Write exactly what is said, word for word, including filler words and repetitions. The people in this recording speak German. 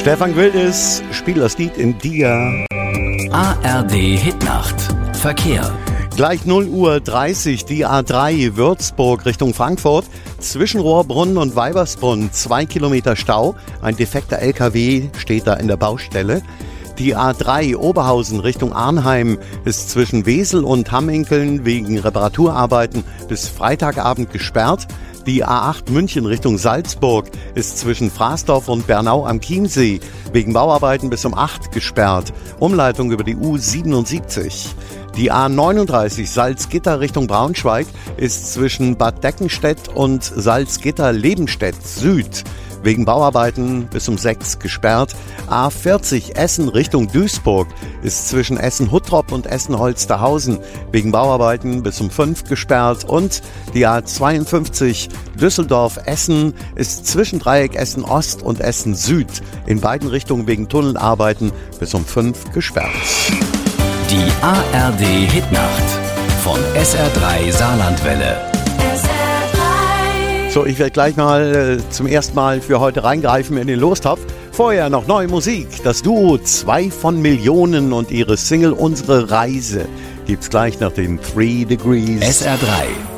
Stefan Gwildes spielt das Lied in dir. A R D Hitnacht. Verkehr. Gleich null Uhr dreißig, die A drei Würzburg Richtung Frankfurt. Zwischen Rohrbrunn und Weibersbrunn zwei Kilometer Stau. Ein defekter L K W steht da in der Baustelle. Die A drei Oberhausen Richtung Arnheim ist zwischen Wesel und Hamminkeln wegen Reparaturarbeiten bis Freitagabend gesperrt. Die A acht München Richtung Salzburg ist zwischen Fraßdorf und Bernau am Chiemsee wegen Bauarbeiten bis um acht gesperrt. Umleitung über die U siebenundsiebzig. Die A neununddreißig Salzgitter Richtung Braunschweig ist zwischen Bad Deckenstedt und Salzgitter-Lebenstedt Süd wegen Bauarbeiten bis um sechs gesperrt. A vierzig Essen Richtung Duisburg ist zwischen Essen-Huttrop und Essen-Holsterhausen wegen Bauarbeiten bis um fünf gesperrt. Und die A zweiundfünfzig Düsseldorf-Essen ist zwischen Dreieck Essen-Ost und Essen-Süd in beiden Richtungen wegen Tunnelarbeiten bis um fünf gesperrt. Die A R D Hitnacht von S R drei Saarlandwelle. So, ich werde gleich mal äh, zum ersten Mal für heute reingreifen in den Lostopf. Vorher noch neue Musik. Das Duo Zwei von Millionen und ihre Single Unsere Reise gibt's gleich nach den Three Degrees. S R drei